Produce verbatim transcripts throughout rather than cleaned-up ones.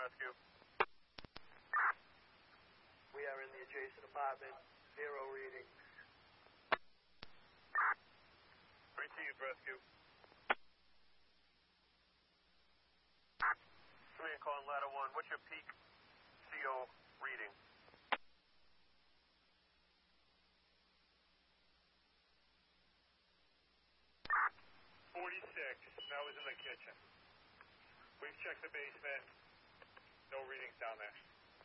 rescue. We are in the adjacent apartment. Zero readings. Received, rescue. Command calling ladder one. What's your peak C O reading? forty-six. That was in the kitchen. We've checked the basement. No readings down there.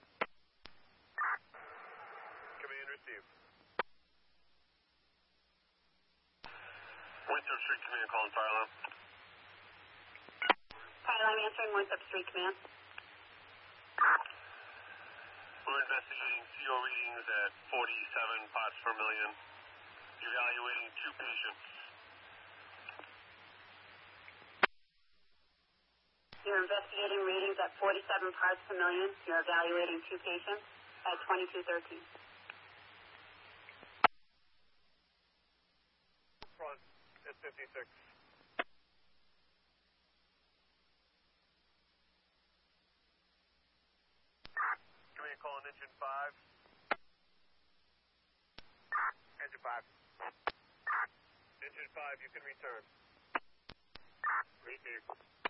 Command received. Winthrop Street Command calling fire alarm. Fire alarm answering Winthrop Street Command. We're investigating C O readings at forty-seven parts per million. Evaluating two patients. You're investigating readings at forty-seven parts per million. You're evaluating two patients at twenty-two thirteen. Front at fifty-six. Command calling engine five. Engine five. Engine five, you can return. Received.